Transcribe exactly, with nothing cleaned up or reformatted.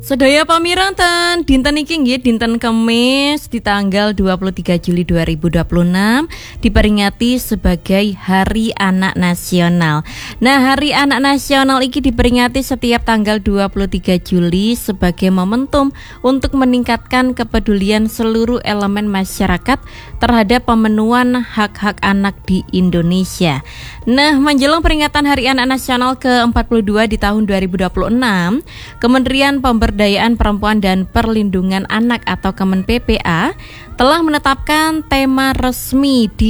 Sedaya pamiratan, dinten iki nggih dinten Kemis di tanggal dua puluh tiga Juli dua ribu dua puluh enam diperingati sebagai Hari Anak Nasional. Nah, Hari Anak Nasional iki diperingati setiap tanggal dua puluh tiga Juli sebagai momentum untuk meningkatkan kepedulian seluruh elemen masyarakat terhadap pemenuhan hak-hak anak di Indonesia. Nah, menjelang peringatan Hari Anak Nasional ke empat puluh dua di tahun dua ribu dua puluh enam, Kementerian Pemberdayaan Perempuan dan Perlindungan Anak atau Kemen P P A telah menetapkan tema resmi di